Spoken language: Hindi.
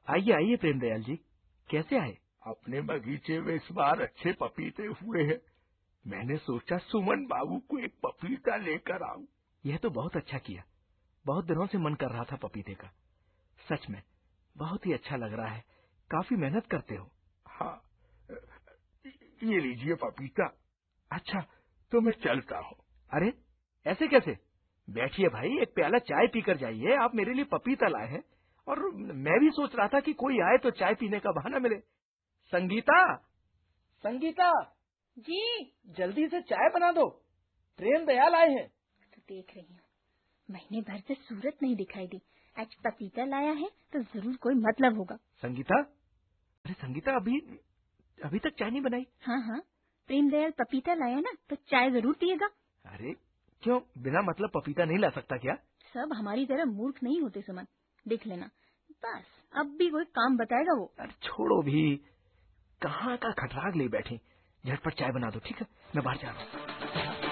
आइए आइए प्रेमदयाल जी, कैसे आए? अपने बगीचे में इस बार अच्छे पपीते हुए हैं। मैंने सोचा सुमन बाबू को एक पपीता लेकर आऊं। यह तो बहुत अच्छा किया। बहुत दिनों से मन कर रहा था पपीते का। सच में बहुत ही अच्छा लग रहा है। काफी मेहनत करते हो। हाँ, ये लीजिए पपीता। अच्छा, तो मैं चलता हूँ। अरे ऐसे कैसे? बैठिए भाई, एक प्याला चाय पीकर जाइए। आप मेरे लिए पपीता लाए हैं और मैं भी सोच रहा था कि कोई आए तो चाय पीने का बहाना मिले। संगीता, संगीता जी। जल्दी से चाय बना दो, प्रेमदयाल आए हैं। तो देख रही हूँ, महीने भर से सूरत नहीं दिखाई दी। आज पपीता लाया है तो जरूर कोई मतलब होगा। संगीता, अरे संगीता, अभी तक चाय नहीं बनाई? हाँ हाँ, प्रेमदयाल पपीता लाया ना तो चाय जरूर पिएगा। अरे क्यों, बिना मतलब पपीता नहीं ला सकता क्या? सब हमारी तरह मूर्ख नहीं होते सुमन, देख लेना। बस अब भी कोई काम बताएगा वो। अरे छोड़ो भी, कहाँ का खटराग ले बैठे। झटपट चाय बना दो, ठीक है? मैं बाहर जा रहा हूँ।